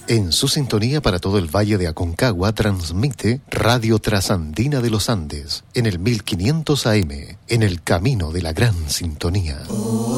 En su sintonía para todo el Valle de Aconcagua transmite Radio Trasandina de los Andes en el 1500 AM, en el camino de la gran sintonía.